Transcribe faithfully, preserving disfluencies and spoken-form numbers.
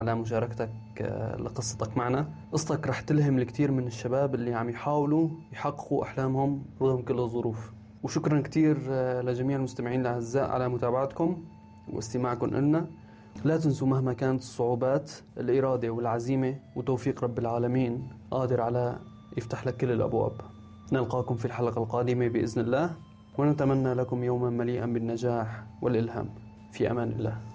على مشاركتك آه، لقصتك معنا. قصتك رح تلهم الكثير من الشباب اللي عم يحاولوا يحققوا أحلامهم رغم كل الظروف. وشكرا كثير آه، لجميع المستمعين الأعزاء على متابعتكم واستماعكم لنا. لا تنسوا مهما كانت الصعوبات، الإرادة والعزيمة وتوفيق رب العالمين قادر على يفتح لك كل الأبواب. نلقاكم في الحلقة القادمة بإذن الله، ونتمنى لكم يوما مليئا بالنجاح والإلهام. في أمان الله.